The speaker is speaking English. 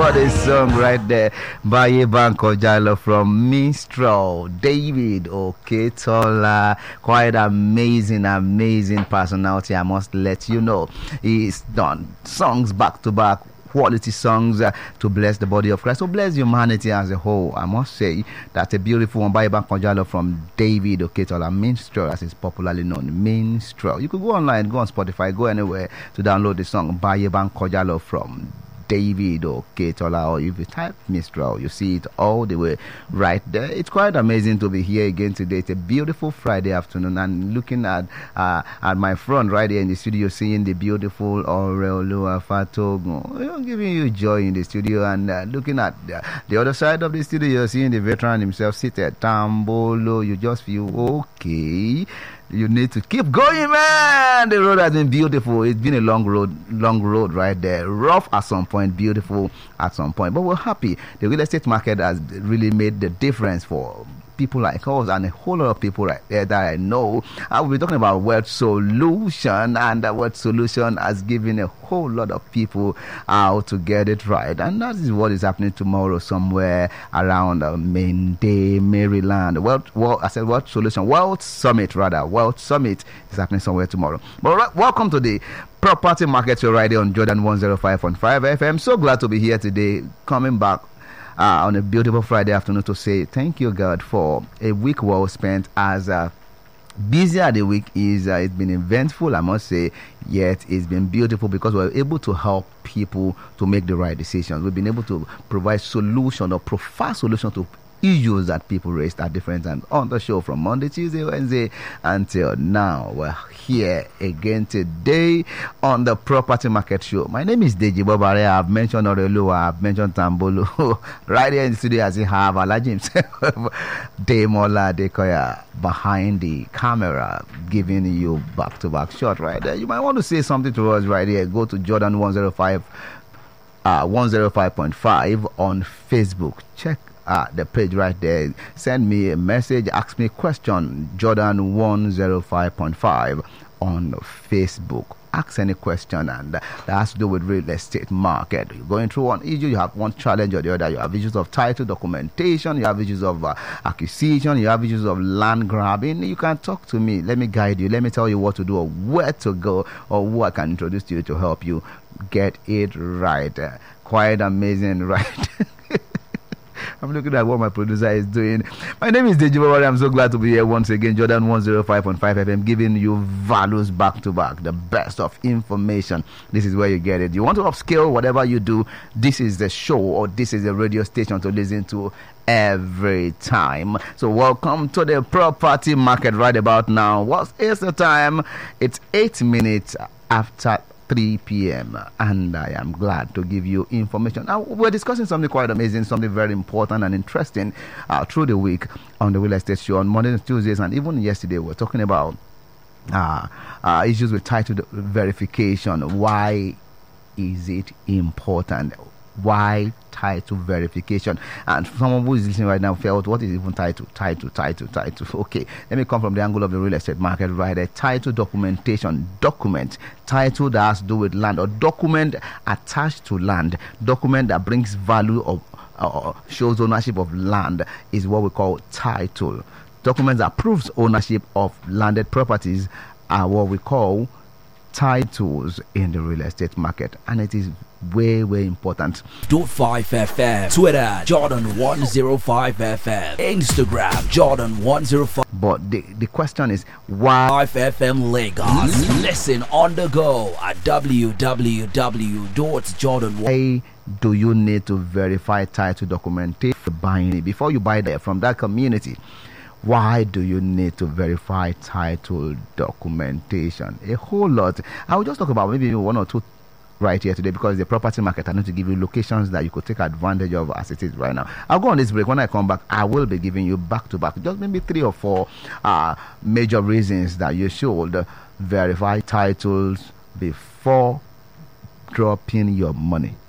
What a song right there. Baye Banko Jalo from Minstrel. David Oketola. Quite amazing personality, I must let you know. He's done songs back to back, quality songs to bless the body of Christ, to bless humanity as a whole. I must say that's a beautiful one. Baye Banko Jalo from David Oketola. Minstrel, as is popularly known. Minstrel. You could go online, go on Spotify, go anywhere to download the song Baye Banko Jalo from David Oketola, or if you type Minstrel, you see it all the way right there. It's quite amazing to be here again today. It's a beautiful Friday afternoon, and looking at my front right here in the studio, seeing the beautiful Aureolua Fatogo, giving you joy in the studio, and looking at the other side of the studio, seeing the veteran himself seated, Tambolo. You just feel okay. You need to keep going, man. The road has been beautiful. It's been a long road right there. Rough at some point, beautiful at some point. But we're happy. The real estate market has really made the difference for people like us and a whole lot of people right there that I know. I will be talking about Wealth Solution, and that Wealth Solution has given a whole lot of people how to get it right. And that is what is happening tomorrow somewhere around Mende, Maryland. Wealth Solution, Wealth Summit is happening somewhere tomorrow. But welcome to the Property Market Show right here on Jordan 105.5 FM. So glad to be here today, coming back on a beautiful Friday afternoon to say thank you, God, for a week well spent. As busy as the week is, it's been eventful, I must say, yet it's been beautiful because we're able to help people to make the right decisions. We've been able to provide solution or prefer solution to issues that people raised at different times on the show from Monday, Tuesday, Wednesday until now. We're here again today on the Property Market Show. My name is Deji Bobare. I've mentioned Orelua, I've mentioned Tambolo. Right here in the studio, as you have Alaji himself, Demola Dekoya behind the camera, giving you back-to-back shot right there. You might want to say something to us right here. Go to Jordan 105.5 on Facebook. Check the page right there. Send me a message, ask me a question. Jordan 105.5 on Facebook. Ask any question, and that has to do with real estate market. You're going through one issue, you have one challenge or the other. You have issues of title documentation, you have issues of acquisition, you have issues of land grabbing. You can talk to me. Let me guide you. Let me tell you what to do or where to go or who I can introduce to you to help you get it right. Quite amazing, right? I'm looking at what my producer is doing. My name is Deji Bawari. I'm so glad to be here once again. Jordan 105.5 FM, giving you values back to back, the best of information. This is where you get it. You want to upskill whatever you do, this is the show, or this is the radio station to listen to every time. So welcome to the Property Market right about now. What is the time? It's 8 minutes after 3 p.m. and I am glad to give you information. Now, we're discussing something quite amazing, something very important and interesting through the week on the Real Estate Show on Mondays and Tuesdays, and even yesterday we're talking about issues with title verification. Why is it important? Why title verification? And someone who is listening right now felt, what is even title? Okay, let me come from the angle of the real estate market right there. Title documentation, document, title that has to do with land, or document attached to land, document that brings value of shows ownership of land is what we call title. Documents that proves ownership of landed properties are what we call titles in the real estate market, and it is way important. 5 FM, Twitter Jordan 105 FM, Instagram Jordan 105. But the question is, why 5 FM Lagos? Listen on the go at www.jordan. Why do you need to verify title documentation buying it before you buy there from that community? Why do you need to verify title documentation? A whole lot. I will just talk about maybe one or two right here today, because the property market, I need to give you locations that you could take advantage of as it is right now. I'll go on this break. When I come back, I will be giving you back to back just maybe 3 or 4 major reasons that you should verify titles before dropping your money.